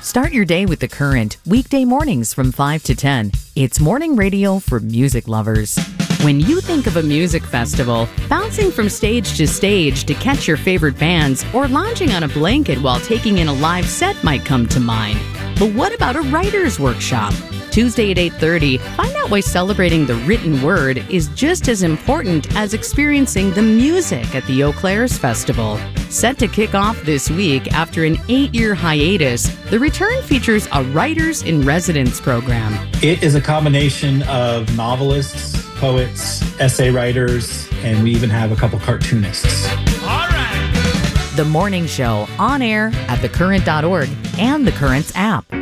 Start your day with The Current, weekday mornings from 5 to 10. It's morning radio for music lovers. When you think of a music festival, bouncing from stage to catch your favorite bands or lounging on a blanket while taking in a live set might come to mind. But what about a writer's workshop? Tuesday at 8:30, find out why celebrating the written word is just as important as experiencing the music at the Eau Claire's Festival. Set to kick off this week after an 8-year hiatus, the return features a Writers in Residence program. It is a combination of novelists, poets, essay writers, and we even have a couple cartoonists. All right. The Morning Show, on air at thecurrent.org and The Current's app.